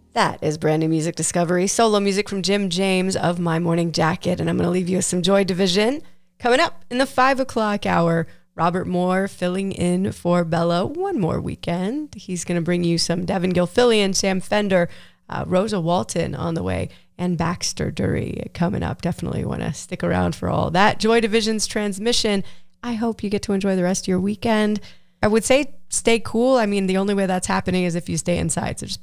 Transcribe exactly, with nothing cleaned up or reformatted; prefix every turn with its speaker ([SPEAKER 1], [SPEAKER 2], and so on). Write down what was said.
[SPEAKER 1] That is brand new music discovery, solo music from Jim James of My Morning Jacket. And I'm going to leave you with some Joy Division. Coming up in the five o'clock hour, Robert Moore filling in for Bella one more weekend. He's going to bring you some Devin Gilfillian, Sam Fender, uh, Rosa Walton on the way, and Baxter Dury coming up. Definitely want to stick around for all that. Joy Division's transmission. I hope you get to enjoy the rest of your weekend. I would say stay cool. I mean, the only way that's happening is if you stay inside. So just